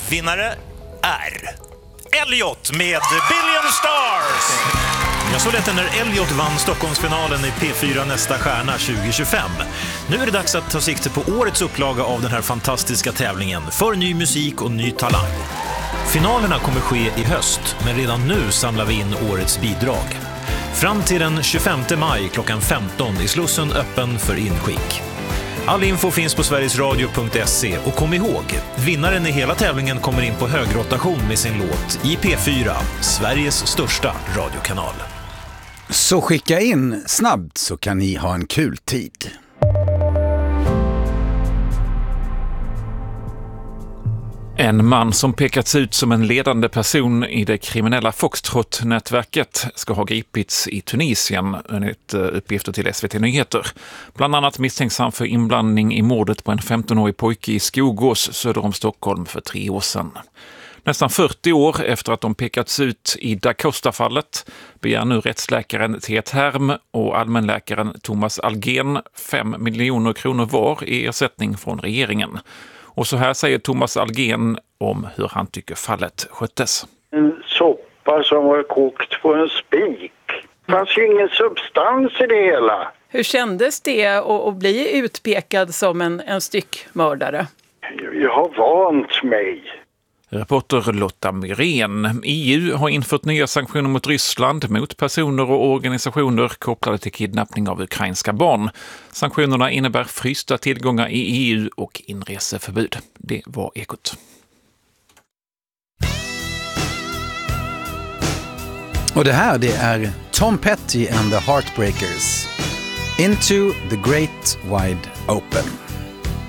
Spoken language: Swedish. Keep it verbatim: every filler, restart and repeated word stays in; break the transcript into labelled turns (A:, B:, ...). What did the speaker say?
A: Vinnare är Elliot med Billion Stars. Jag såg detta när Elliot vann Stockholmsfinalen i P fyra Nästa stjärna tjugo tjugofem. Nu är det dags att ta sikte på årets upplaga av den här fantastiska tävlingen för ny musik och ny talang. Finalerna kommer ske i höst, men redan nu samlar vi in årets bidrag. Fram till den tjugofemte maj klockan femton är Slussen öppen för inskick. All info finns på sverigesradio punkt se och kom ihåg, vinnaren i hela tävlingen kommer in på högrotation med sin låt i P fyra, Sveriges största radiokanal.
B: Så skicka in snabbt så kan ni ha en kul tid.
C: En man som pekats ut som en ledande person i det kriminella Foxtrot-nätverket ska ha gripits i Tunisien, enligt uppgifter till S V T Nyheter. Bland annat misstänks han för inblandning i mordet på en femtonårig pojke i Skogås söder om Stockholm för tre år sedan. Nästan fyrtio år efter att de pekats ut i Da Costa-fallet begär nu rättsläkaren Tia Term och allmänläkaren Thomas Algén fem miljoner kronor var i ersättning från regeringen. Och så här säger Thomas Algén om hur han tycker fallet sköttes.
D: En soppa som var kokt på en spik. Det fanns ju ingen substans i det hela.
E: Hur kändes det att, att bli utpekad som en, en styckmördare?
D: Jag har vant mig.
C: Reporter Lotta Myrén. E U har infört nya sanktioner mot Ryssland mot personer och organisationer kopplade till kidnappning av ukrainska barn. Sanktionerna innebär frysta tillgångar i E U och inreseförbud. Det var Ekot.
B: Och det här, det är Tom Petty and the Heartbreakers. Into the Great Wide Open.